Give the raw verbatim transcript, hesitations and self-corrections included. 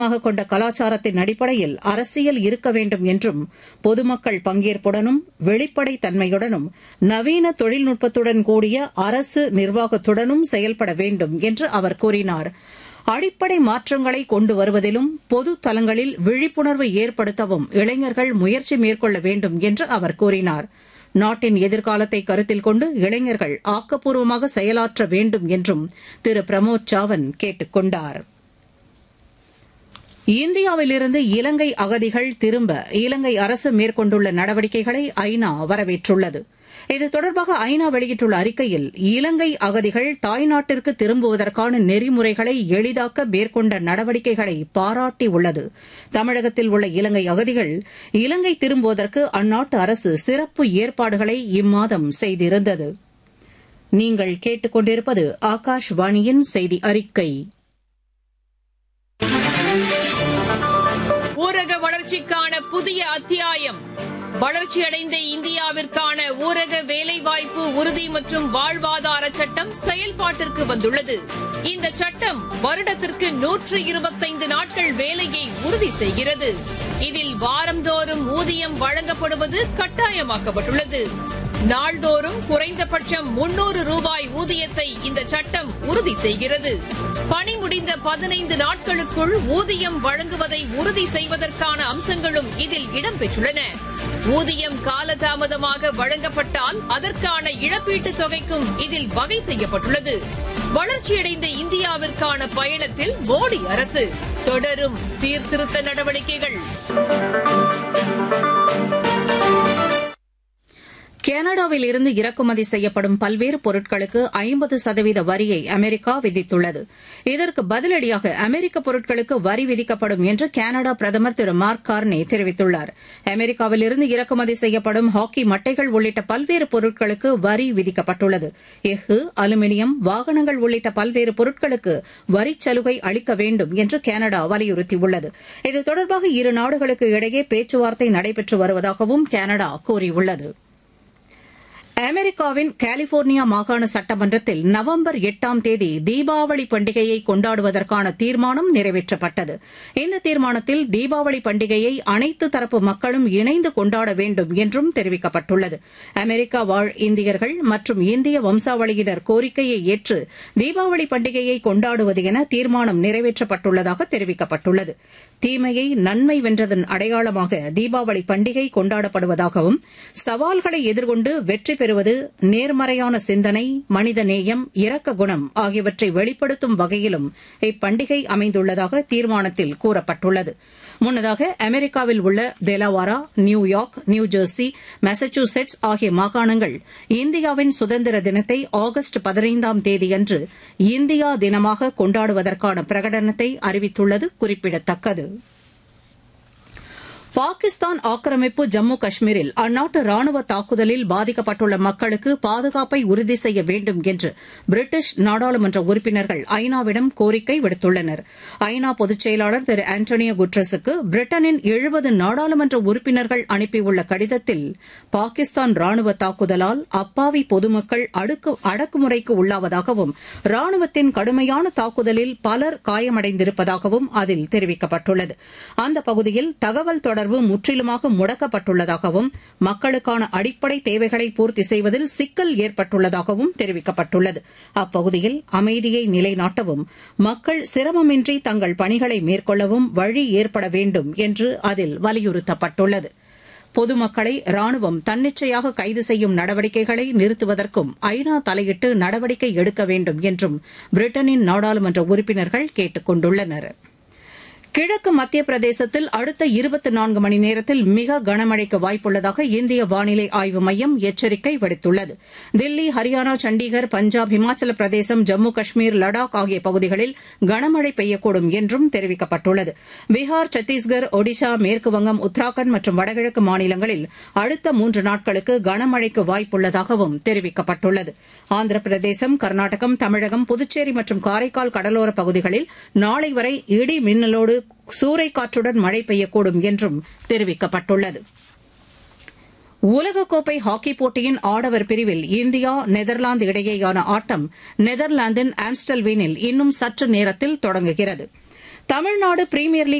கொண்ட கலாச்சாரத்தின் அடிப்படையில் அரசியல் இருக்க வேண்டும் என்றும் பொதுமக்கள் பங்கேற்புடனும் வெளிப்படைத் தன்மையுடனும் நவீன தொழில்நுட்பத்துடன் கூடிய அரசு நிர்வாகத்துடனும் செயல்பட வேண்டும் என்று அவர் கூறினார். அடிப்படை மாற்றங்களை கொண்டு வருவதிலும் பொது தலங்களில் விழிப்புணர்வு ஏற்படுத்தவும் இளைஞர்கள் முயற்சி மேற்கொள்ள வேண்டும் என்று அவர் கூறினார். நாட்டின் எதிர்காலத்தை கருத்தில் கொண்டு இளைஞர்கள் ஆக்கப்பூர்வமாக செயலாற்ற வேண்டும் என்றும் திரு பிரமோத் சாவந்த் கேட்டுக் கொண்டார். இந்தியாவிலிருந்து இலங்கை அகதிகள் திரும்ப இலங்கை அரசு மேற்கொண்டுள்ள நடவடிக்கைகளை ஐநா வரவேற்றுள்ளது. இது தொடர்பாக ஐநா வெளியிட்டுள்ள அறிக்கையில் இலங்கை அகதிகள் தாய்நாட்டிற்கு திரும்புவதற்கான நெறிமுறைகளை எளிதாக்க மேற்கொண்ட நடவடிக்கைகளை பாராட்டியுள்ளது. தமிழகத்தில் உள்ள இலங்கை அகதிகள் இலங்கை திரும்புவதற்கு அந்நாட்டு அரசு சிறப்பு ஏற்பாடுகளை இம்மாதம் செய்திருந்தது. நீங்கள் கேட்டுக் கொண்டிருப்பது ஆகாஷ்வாணியின் செய்தி அறிக்கை. ஊரக வளர்ச்சிக்கான புதிய அத்தியாயம். வளர்ச்சியடைந்த இந்தியாவிற்கான ஊரக வேலைவாய்ப்பு உறுதி மற்றும் வாழ்வாதார சட்டம் செயல்பாட்டிற்கு வந்துள்ளது. இந்த சட்டம் வருடத்திற்கு நூற்று இருபத்தைந்து நாட்கள் வேலையை உறுதி செய்கிறது. இதில் வாரந்தோறும் ஊதியம் வழங்கப்படுவது கட்டாயமாக்கப்பட்டுள்ளது. நாள்தோறும் குறைந்தபட்சம் முன்னூறு ரூபாய் ஊதியத்தை இந்த சட்டம் உறுதி செய்கிறது. பணி முடிந்த பதினைந்து நாட்களுக்குள் ஊதியம் வழங்குவதை உறுதி செய்வதற்கான அம்சங்களும் இதில் இடம்பெற்றுள்ளன. ஊதியம் காலதாமதமாக வழங்கப்பட்டால் அதற்கான இழப்பீட்டுத் தொகைக்கும் இதில் வகை செய்யப்பட்டுள்ளது. வளர்ச்சியடைந்த இந்தியாவிற்கான பயணத்தில் மோடி அரசு தொடரும் சீர்திருத்த நடவடிக்கைகள். கனடாவில் இருந்து இறக்குமதி செய்யப்படும் பல்வேறு பொருட்களுக்கு ஐம்பது சதவீத வரியை அமெரிக்கா விதித்துள்ளது. இதற்கு பதிலடியாக அமெரிக்க பொருட்களுக்கு வரி விதிக்கப்படும் என்று கனடா பிரதமர் திரு மார்க் கார்னே தெரிவித்துள்ளார். அமெரிக்காவில் இருந்து இறக்குமதி செய்யப்படும் ஹாக்கி மட்டைகள் உள்ளிட்ட பல்வேறு பொருட்களுக்கு வரி விதிக்கப்பட்டுள்ளது. எஃகு, அலுமினியம், வாகனங்கள் உள்ளிட்ட பல்வேறு பொருட்களுக்கு வரிச் சலுகை அளிக்க வேண்டும் என்று கனடா வலியுறுத்தியுள்ளது. இது தொடர்பாக இரு நாடுகளுக்கு இடையே பேச்சுவார்த்தை நடைபெற்று வருவதாகவும் கனடா கூறியுள்ளது. அமெரிக்காவின் கலிபோர்னியா மாகாண சட்டமன்றத்தில் நவம்பர் எட்டாம் தேதி தீபாவளி பண்டிகையை கொண்டாடுவதற்கான தீர்மானம் நிறைவேற்றப்பட்டது. இந்த தீர்மானத்தில் தீபாவளி பண்டிகையை அனைத்து தரப்பு மக்களும் இணைந்து கொண்டாட வேண்டும் என்றும் தெரிவிக்கப்பட்டுள்ளது. அமெரிக்கா வாழ் இந்தியர்கள் மற்றும் இந்திய வம்சாவளியினர் கோரிக்கையை ஏற்று தீபாவளி பண்டிகையை கொண்டாடுவது என தீர்மானம் நிறைவேற்றப்பட்டுள்ளதாக தெரிவிக்கப்பட்டுள்ளது. தீமையை நன்மை வென்றதன் அடையாளமாக தீபாவளி பண்டிகை கொண்டாடப்படுவதாகவும் சவால்களை எதிர்கொண்டு வெற்றி பெறுவது நேர்மறையான சிந்தனை, மனிதநேயம், இரக்க குணம் ஆகியவற்றை வெளிப்படுத்தும் வகையிலும் இப்பண்டிகை அமைந்துள்ளதாக தீர்மானத்தில் கூறப்பட்டுள்ளது. முன்னதாக அமெரிக்காவில் உள்ள டெலவாரா, நியூயார்க், நியூஜெர்சி, மாசச்சூசெட்ஸ் ஆகிய மாகாணங்கள் இந்தியாவின் சுதந்திர தினத்தை ஆகஸ்ட் பதினைந்தாம் தேதியன்று இந்தியா தினமாக கொண்டாடுவதற்கான பிரகடனத்தை அறிவித்துள்ளது குறிப்பிடத்தக்கது. பாகிஸ்தான் ஆக்கிரமிப்பு ஜம்மு காஷ்மீரில் அந்நாட்டு ராணுவ தாக்குதலில் பாதிக்கப்பட்டுள்ள மக்களுக்கு பாதுகாப்பை உறுதி செய்ய வேண்டும் என்று பிரிட்டிஷ் நாடாளுமன்ற உறுப்பினர்கள் ஐநாவிடம் கோரிக்கை விடுத்துள்ளனர். ஐநா பொதுச் செயலாளர் திரு ஆண்டனியோ குட்ரஸுக்கு பிரிட்டனின் எழுபது நாடாளுமன்ற உறுப்பினர்கள் அனுப்பியுள்ள கடிதத்தில் பாகிஸ்தான் ராணுவ தாக்குதலால் அப்பாவி பொதுமக்கள் அடக்குமுறைக்கு உள்ளாவதாகவும் ராணுவத்தின் கடுமையான தாக்குதலில் பலர் காயமடைந்திருப்பதாகவும் அதில் தெரிவிக்கப்பட்டுள்ளது. அந்த பகுதியில் தகவல் தொடர்பு முற்றிலுமாக முடக்கப்பட்டுள்ளதாகவும் மக்களுக்கான அடிப்படை தேவைகளை பூர்த்தி செய்வதில் சிக்கல் ஏற்பட்டுள்ளதாகவும் தெரிவிக்கப்பட்டுள்ளது. அப்பகுதியில் அமைதியை நிலைநாட்டவும் மக்கள் சிரமமின்றி தங்கள் பணிகளை மேற்கொள்ளவும் வழி ஏற்பட வேண்டும் என்று அதில் வலியுறுத்தப்பட்டுள்ளது. பொதுமக்களை ராணுவம் தன்னிச்சையாக கைது செய்யும் நடவடிக்கைகளை நிறுத்துவதற்கும் ஐநா தலையிட்டு நடவடிக்கை எடுக்க வேண்டும் என்றும் பிரிட்டனின் நாடாளுமன்ற உறுப்பினர்கள் கேட்டுக் கொண்டுள்ளனா். கிழக்கு மத்திய பிரதேசத்தில் அடுத்த இருபத்தி நான்கு மணி நேரத்தில் மிக கனமழைக்கு வாய்ப்புள்ளதாக இந்திய வானிலை ஆய்வு மையம் எச்சரிக்கை விடுத்துள்ளது. தில்லி, ஹரியானா, சண்டிகர், பஞ்சாப், இமாச்சல பிரதேசம், ஜம்மு காஷ்மீர், லடாக் ஆகிய பகுதிகளில் கனமழை பெய்யக்கூடும் என்றும் தெரிவிக்கப்பட்டுள்ளது. பீகார், சத்தீஸ்கர், ஒடிஷா, மேற்குவங்கம், உத்தராகண்ட் மற்றும் வடகிழக்கு மாநிலங்களில் அடுத்த மூன்று நாட்களுக்கு கனமழைக்கு வாய்ப்புள்ளதாகவும் தெரிவிக்கப்பட்டுள்ளது. ஆந்திர பிரதேசம், கர்நாடகம், தமிழகம், புதுச்சேரி மற்றும் காரைக்கால் கடலோர பகுதிகளில் நாளை வரை இடி மின்னலோடு சூறைக்காற்றுடன் மழை பெய்யக்கூடும் என்றும் தெரிவிக்கப்பட்டுள்ளது. உலகக்கோப்பை ஹாக்கிப் போட்டியின் ஆடவர் பிரிவில் இந்தியா, நெதர்லாந்து இடையேயான ஆட்டம் நெதர்லாந்தின் ஆம்ஸ்டல்வீனில் இன்னும் சற்று நேரத்தில் தொடங்குகிறது. Tamil Nadu premier league